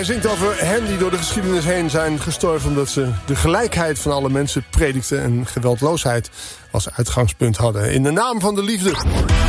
Hij zingt over hen die door de geschiedenis heen zijn gestorven omdat ze de gelijkheid van alle mensen predikten en geweldloosheid als uitgangspunt hadden. In de naam van de liefde.